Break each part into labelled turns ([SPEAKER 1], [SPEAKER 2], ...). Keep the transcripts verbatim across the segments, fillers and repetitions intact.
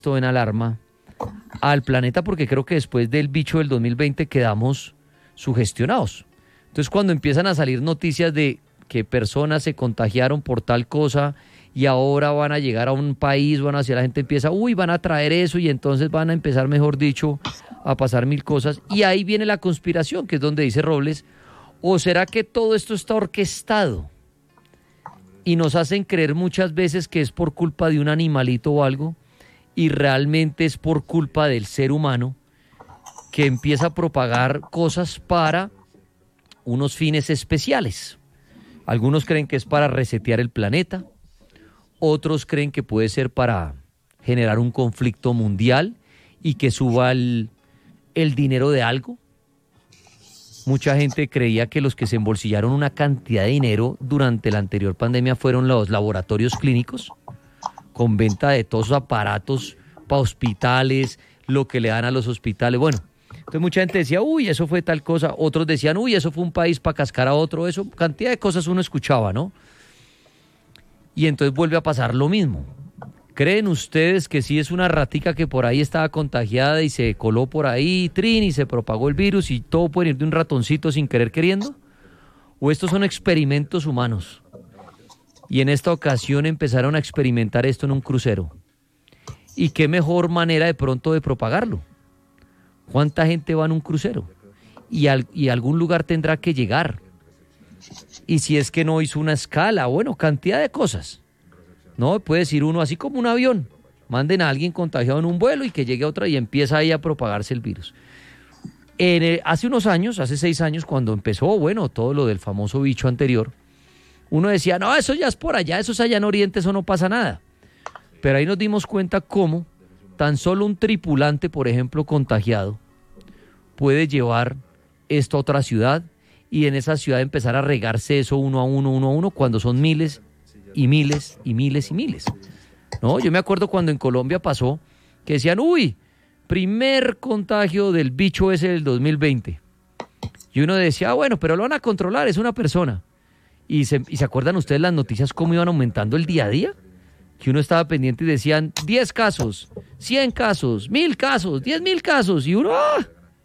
[SPEAKER 1] esto en alarma al planeta porque creo que después del bicho del dos mil veinte quedamos sugestionados. Entonces cuando empiezan a salir noticias de que personas se contagiaron por tal cosa y ahora van a llegar a un país, van a hacer, la gente empieza, uy, van a traer eso y entonces van a empezar, mejor dicho, a pasar mil cosas. Y ahí viene la conspiración, que es donde dice Robles, ¿o será que todo esto está orquestado? Y nos hacen creer muchas veces que es por culpa de un animalito o algo, y realmente es por culpa del ser humano que empieza a propagar cosas para unos fines especiales. Algunos creen que es para resetear el planeta, otros creen que puede ser para generar un conflicto mundial y que suba el, el dinero de algo. Mucha gente creía que los que se embolsillaron una cantidad de dinero durante la anterior pandemia fueron los laboratorios clínicos, con venta de todos esos aparatos para hospitales, lo que le dan a los hospitales. Bueno, entonces mucha gente decía, uy, eso fue tal cosa. Otros decían, uy, eso fue un país para cascar a otro. Eso, cantidad de cosas uno escuchaba, ¿no? Y entonces vuelve a pasar lo mismo. ¿Creen ustedes que sí es una ratica que por ahí estaba contagiada y se coló por ahí, trin, y se propagó el virus y todo puede ir de un ratoncito sin querer queriendo? ¿O estos son experimentos humanos? Y en esta ocasión empezaron a experimentar esto en un crucero. ¿Y qué mejor manera de pronto de propagarlo? ¿Cuánta gente va en un crucero? Y, al, y a algún lugar tendrá que llegar. Y si es que no hizo una escala, bueno, cantidad de cosas. No, puede decir uno, así como un avión, manden a alguien contagiado en un vuelo y que llegue a otra y empieza ahí a propagarse el virus. En el, hace unos años, hace seis años, cuando empezó, bueno, todo lo del famoso bicho anterior, uno decía, no, eso ya es por allá, eso es allá en Oriente, eso no pasa nada. Pero ahí nos dimos cuenta cómo tan solo un tripulante, por ejemplo, contagiado, puede llevar esto a otra ciudad y en esa ciudad empezar a regarse eso uno a uno, uno a uno, cuando son miles y miles y miles y miles. No, yo me acuerdo cuando en Colombia pasó que decían, uy, primer contagio del bicho ese del dos mil veinte. Y uno decía, ah, bueno, pero lo van a controlar, es una persona. Y se, y se acuerdan ustedes las noticias cómo iban aumentando el día a día, que uno estaba pendiente y decían diez casos, cien casos, mil casos, diez mil casos, y uno ¡ah!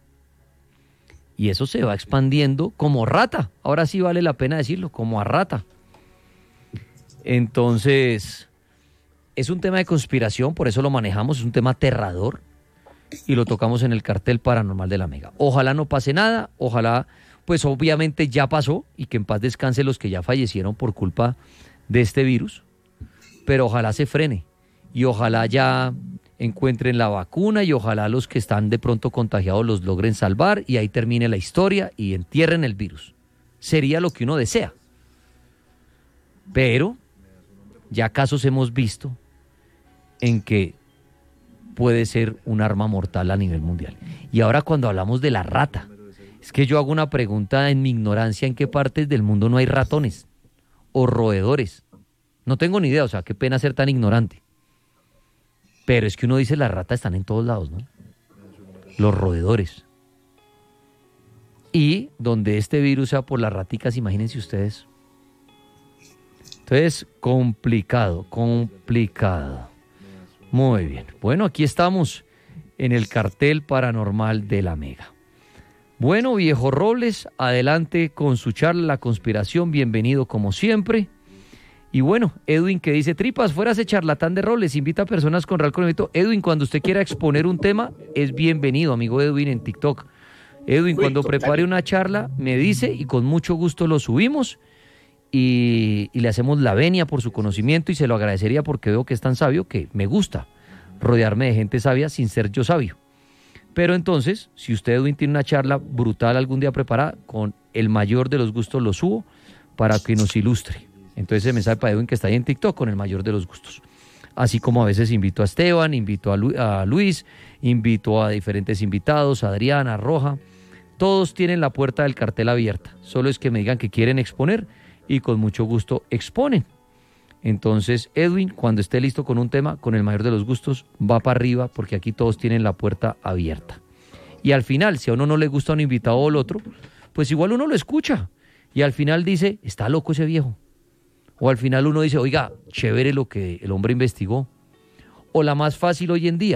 [SPEAKER 1] Y eso se va expandiendo como rata, ahora sí vale la pena decirlo, como a rata. Entonces, es un tema de conspiración, por eso lo manejamos, es un tema aterrador y lo tocamos en el cartel paranormal de la Mega. Ojalá no pase nada, ojalá, pues obviamente ya pasó y que en paz descanse los que ya fallecieron por culpa de este virus, pero ojalá se frene y ojalá ya encuentren la vacuna y ojalá los que están de pronto contagiados los logren salvar y ahí termine la historia y entierren el virus. Sería lo que uno desea. Pero ya casos hemos visto en que puede ser un arma mortal a nivel mundial. Y ahora cuando hablamos de la rata, es que yo hago una pregunta en mi ignorancia, ¿en qué partes del mundo no hay ratones o roedores? No tengo ni idea, o sea, qué pena ser tan ignorante. Pero es que uno dice las ratas están en todos lados, ¿no? Los roedores. Y donde este virus sea por las raticas, imagínense ustedes. Entonces, complicado, complicado. Muy bien. Bueno, aquí estamos en el cartel paranormal de la Mega. Bueno, viejo Robles, adelante con su charla La Conspiración, bienvenido como siempre. Y bueno, Edwin que dice, tripas, fuera ese charlatán de Robles, invita a personas con real conocimiento. Edwin, cuando usted quiera exponer un tema, es bienvenido, amigo Edwin, en TikTok. Edwin, cuando prepare una charla, me dice y con mucho gusto lo subimos y, y le hacemos la venia por su conocimiento y se lo agradecería porque veo que es tan sabio que me gusta rodearme de gente sabia sin ser yo sabio. Pero entonces, si usted, Edwin, tiene una charla brutal algún día preparada, con el mayor de los gustos lo subo para que nos ilustre. Entonces ese mensaje para Edwin que está ahí en TikTok, con el mayor de los gustos. Así como a veces invito a Esteban, invito a, Lu- a Luis, invito a diferentes invitados, a Adriana, a Roja. Todos tienen la puerta del cartel abierta. Solo es que me digan que quieren exponer y con mucho gusto exponen. Entonces Edwin, cuando esté listo con un tema, con el mayor de los gustos, va para arriba porque aquí todos tienen la puerta abierta. Y al final, si a uno no le gusta un invitado o el otro, pues igual uno lo escucha. Y al final dice, está loco ese viejo. O al final uno dice, oiga, chévere lo que el hombre investigó. o la más fácil hoy en día?